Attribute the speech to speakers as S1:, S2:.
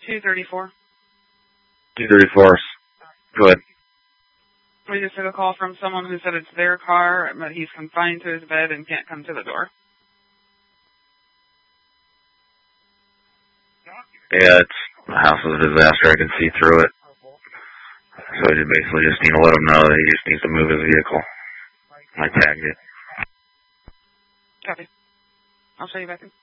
S1: 234.
S2: 234. Go ahead.
S1: We just had a call from someone who said it's their car, but he's confined to his bed and can't come to the door.
S2: Yeah, the house is a disaster. I can see through it. So I basically just need to let him know that he just needs to move his vehicle. I tagged it.
S1: Copy. I'll show you back in.